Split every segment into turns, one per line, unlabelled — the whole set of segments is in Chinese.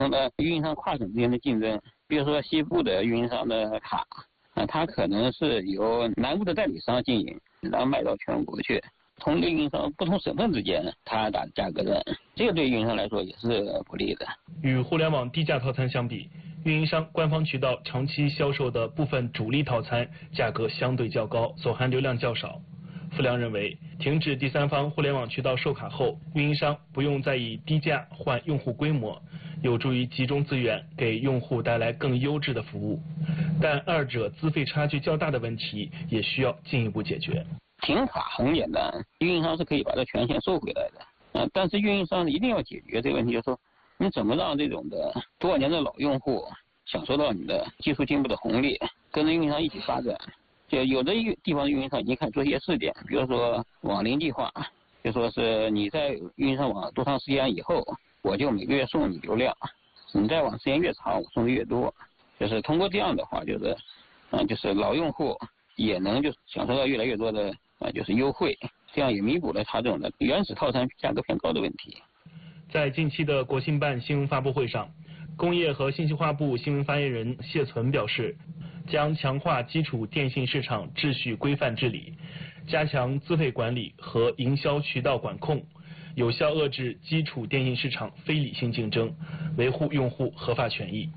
那么运营商跨省之间的竞争，比如说西部的运营商的卡，它可能是由南部的代理商经营，然后卖到全国去。同一个运营商不同省份之间，它打价格战，这个对运营商来说也是不利的。
与互联网低价套餐相比，运营商官方渠道长期销售的部分主力套餐价格相对较高，所含流量较少。付良认为，停止第三方互联网渠道售卡后，运营商不用再以低价换用户规模，有助于集中资源，给用户带来更优质的服务。但二者资费差距较大的问题也需要进一步解决。
停卡很简单，运营商是可以把这权限收回来的。但是运营商一定要解决这个问题，就是说你怎么让这种的多少年的老用户享受到你的技术进步的红利，跟着运营商一起发展。就有的地方的运营商已经开始做一些试点，比如说网龄计划，就说是你在运营商网多长时间以后，我就每个月送你流量，你在网时间越长，我送的越多。就是通过这样的话，就是老用户也能就享受到越来越多的就是优惠，这样也弥补了他这种的原始套餐价格偏高的问题。
在近期的国信办新闻发布会上，工业和信息化部新闻发言人谢存表示，将强化基础电信市场秩序规范治理，加强资费管理和营销渠道管控，有效遏制基础电信市场非理性竞争，维护用户合法权益。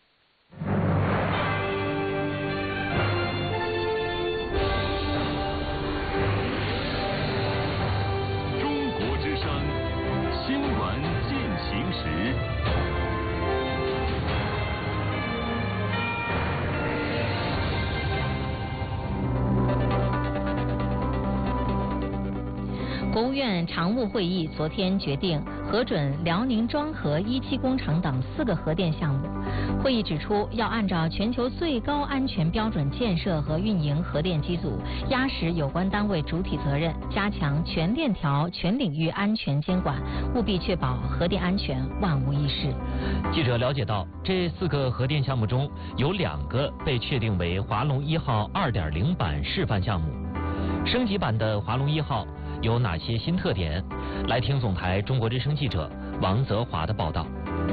中国之声新闻进行时。
国务院常务会议昨天决定核准辽宁庄河一期工厂等4个核电项目。会议指出，要按照全球最高安全标准建设和运营核电机组，压实有关单位主体责任，加强全链条、全领域安全监管，务必确保核电安全万无一失。
记者了解到，这4个核电项目中有2个被确定为华龙1号 2.0 版示范项目。升级版的华龙1号有哪些新特点？来听总台中国之声记者王泽华的报道。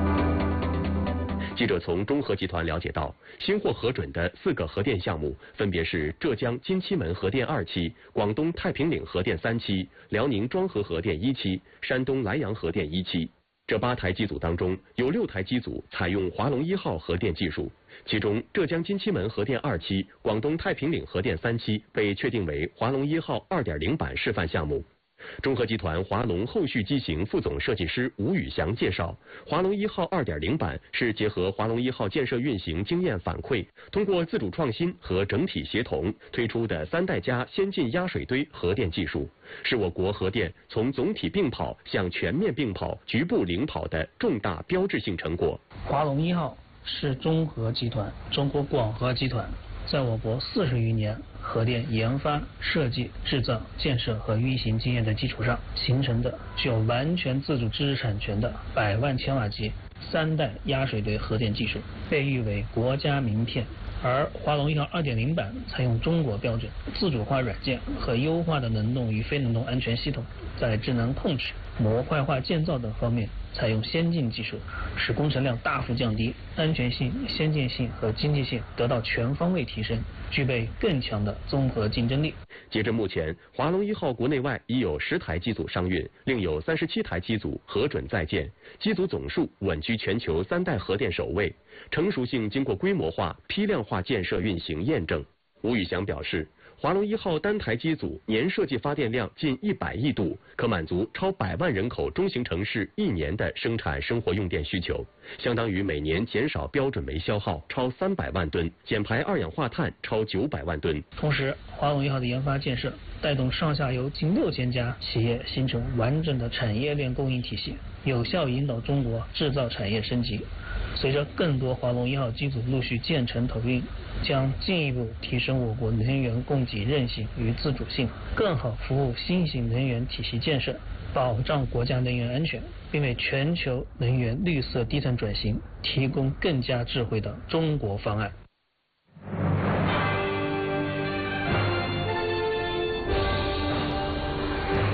记者从中核集团了解到，新获核准的4个核电项目分别是浙江金七门核电2期、广东太平岭核电3期、辽宁庄河核电1期、山东莱阳核电1期。这8台机组当中，有6台机组采用华龙1号核电技术，其中浙江金七门核电2期、广东太平岭核电3期被确定为华龙1号 2.0 版示范项目。中核集团华龙后续机型副总设计师吴宇翔介绍，华龙1号 2.0 版是结合华龙1号建设运行经验反馈，通过自主创新和整体协同推出的3代加先进压水堆核电技术，是我国核电从总体并跑向全面并跑、局部领跑的重大标志性成果。
华龙1号是中核集团、中国广核集团在我国40余年核电研发、设计、制造、建设和运行经验的基础上形成的具有完全自主知识产权的100万千瓦级3代压水堆核电技术，被誉为国家名片。而华龙1号 2.0 版采用中国标准、自主化软件和优化的能动与非能动安全系统，在智能控制、模块化建造等方面采用先进技术，使工程量大幅降低，安全性、先进性和经济性得到全方位提升，具备更强的综合竞争力。
截至目前，华龙1号国内外已有10台机组商运，另有37台机组核准在建，机组总数稳居全球3代核电首位，成熟性经过规模化、批量化建设运行验证。吴宇翔表示，华龙1号单台机组年设计发电量近100亿度，可满足超100万人口中型城市1年的生产生活用电需求，相当于每年减少标准煤消耗超300万吨，减排二氧化碳超900万吨。
同时，华龙1号的研发建设带动上下游近6000家企业形成完整的产业链供应体系，有效引导中国制造产业升级。随着更多华龙1号机组陆续建成投运，将进一步提升我国能源供给韧性与自主性，更好服务新型能源体系建设，保障国家能源安全，并为全球能源绿色低碳转型提供更加智慧的中国方案。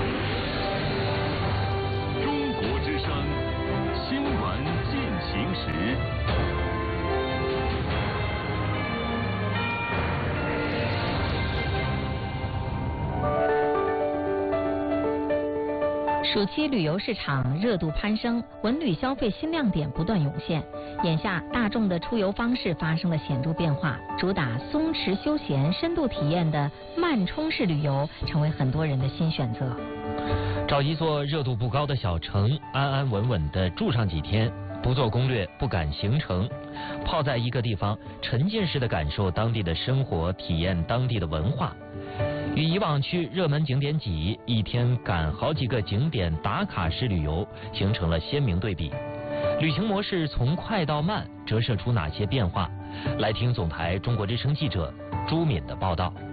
中国之声新闻进行时。
暑期旅游市场热度攀升，文旅消费新亮点不断涌现。眼下大众的出游方式发生了显著变化，主打松弛休闲、深度体验的慢冲式旅游成为很多人的新选择。
找一座热度不高的小城，安安稳稳地住上几天，不做攻略，不赶行程，泡在一个地方，沉浸式地感受当地的生活，体验当地的文化。与以往去热门景点挤，一天赶好几个景点打卡式旅游形成了鲜明对比。旅行模式从快到慢折射出哪些变化？来听总台中国之声记者朱敏的报道。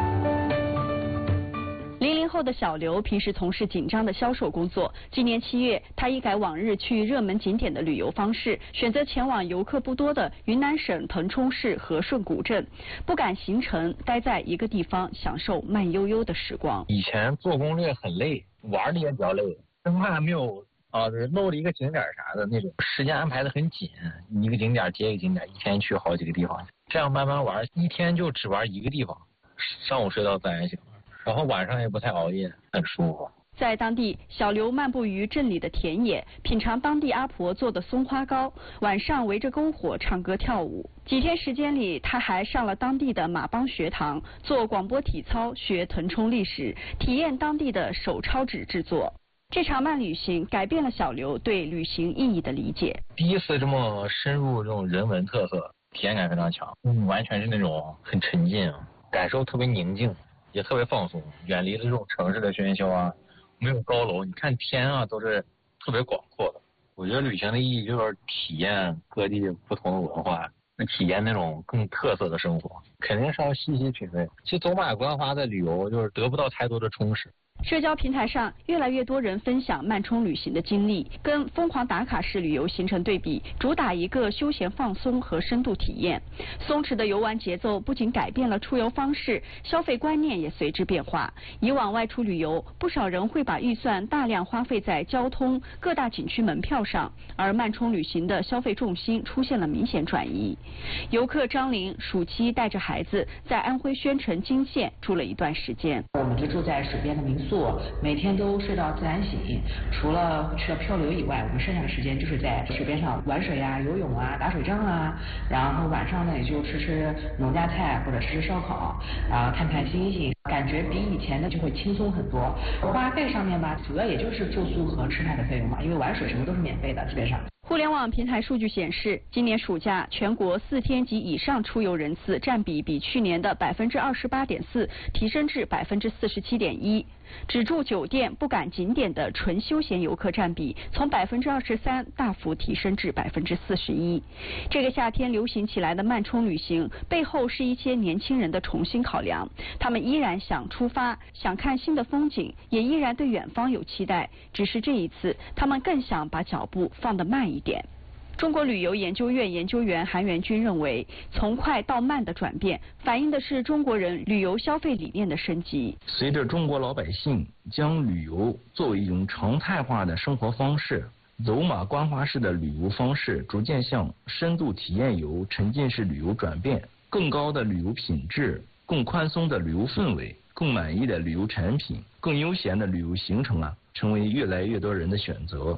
00后的小刘平时从事紧张的销售工作，今年7月，他一改往日去热门景点的旅游方式，选择前往游客不多的云南省腾冲市和顺古镇，不赶行程，待在一个地方享受慢悠悠的时光。
以前做攻略很累，玩的也比较累，生怕没有漏了一个景点啥的那种，时间安排的很紧，一个景点接一个景点，一天去好几个地方，这样慢慢玩，一天就只玩一个地方，上午睡到自然醒了。然后晚上也不太熬夜，很舒服。
在当地，小刘漫步于镇里的田野，品尝当地阿婆做的松花糕，晚上围着篝火唱歌跳舞。几天时间里，他还上了当地的马帮学堂，做广播体操，学腾冲历史，体验当地的手抄纸制作。这场慢旅行改变了小刘对旅行意义的理解。
第一次这么深入这种人文特色，体验感非常强，完全是那种很沉浸，感受特别宁静。也特别放松，远离了这种城市的喧嚣啊，没有高楼，你看天啊都是特别广阔的。我觉得旅行的意义就是体验各地不同的文化，体验那种更特色的生活，肯定是要细细品味。其实走马观花的旅游就是得不到太多的充实。
社交平台上，越来越多人分享慢冲旅行的经历，跟疯狂打卡式旅游形成对比，主打一个休闲放松和深度体验。松弛的游玩节奏不仅改变了出游方式，消费观念也随之变化。以往外出旅游，不少人会把预算大量花费在交通、各大景区门票上，而慢冲旅行的消费重心出现了明显转移。游客张玲暑期带着孩子在安徽宣城金县住了一段时间。
我们就住在水边的民宿，每天都睡到自然醒，除了去了漂流以外，我们剩下的时间就是在水边上玩水啊、游泳啊、打水仗啊，然后晚上呢也就吃农家菜或者吃烧烤，看看星星，感觉比以前的就会轻松很多。花费上面吧，主要也就是住宿和吃饭的费用嘛，因为玩水什么都是免费的，基本上。
互联网平台数据显示，今年暑假全国4天及以上出游人次占比去年的28.4%提升至47.1%。只住酒店不赶景点的纯休闲游客占比从23%大幅提升至41%。这个夏天流行起来的慢冲旅行背后是一些年轻人的重新考量，他们依然想出发，想看新的风景，也依然对远方有期待，只是这一次他们更想把脚步放得慢一点。中国旅游研究院研究员韩元军认为，从快到慢的转变，反映的是中国人旅游消费理念的升级。
随着中国老百姓将旅游作为一种常态化的生活方式，走马观花式的旅游方式逐渐向深度体验游、沉浸式旅游转变，更高的旅游品质、更宽松的旅游氛围、更满意的旅游产品、更悠闲的旅游行程成为越来越多人的选择。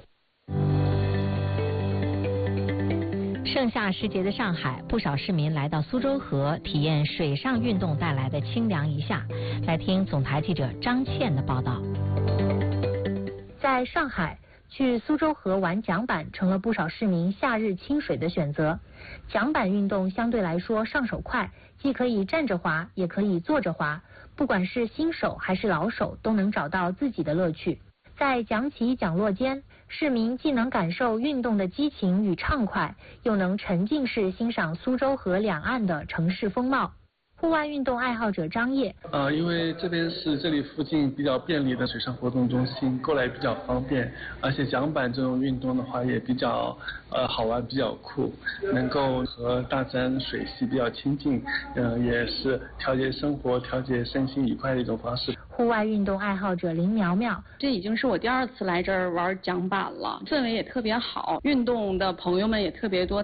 盛夏时节的上海，不少市民来到苏州河体验水上运动带来的清凉一夏。来听总台记者张倩的报道。
在上海，去苏州河玩桨板成了不少市民夏日清水的选择。桨板运动相对来说上手快，既可以站着滑，也可以坐着滑，不管是新手还是老手，都能找到自己的乐趣。在桨起桨落间，市民既能感受运动的激情与畅快，又能沉浸式欣赏苏州河两岸的城市风貌。户外运动爱好者张烨，
因为这边是这里附近比较便利的水上活动中心，过来比较方便，而且桨板这种运动的话也比较好玩，比较酷，能够和大自然水系比较亲近，也是调节生活、调节身心愉快的一种方式。
户外运动爱好者林苗苗，
这已经是我第2次来这儿玩桨板了，氛围也特别好，运动的朋友们也特别多，